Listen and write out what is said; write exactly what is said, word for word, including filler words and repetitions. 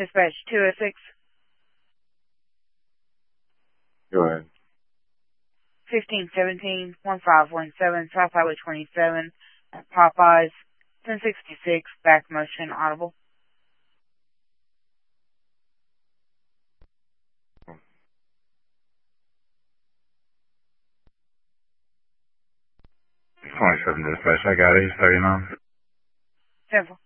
Dispatch two oh six. Go ahead. fifteen seventeen, fifteen seventeen, South Highway twenty-seven, at Popeyes, ten sixty-six, back motion, audible. twenty-seven dispatch, I got it, he's thirty-nine. Simple.